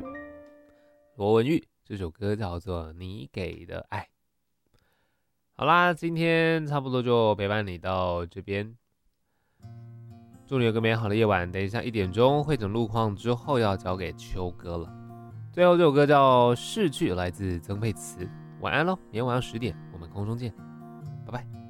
罗文玉，这首歌叫做《你给的爱》。好啦，今天差不多就陪伴你到这边，祝你有个美好的夜晚。等一下1点汇整路况之后要交给秋哥了。最后这首歌叫《逝去》，来自曾沛慈。晚安喽，明天晚上10点，我们空中见，拜拜。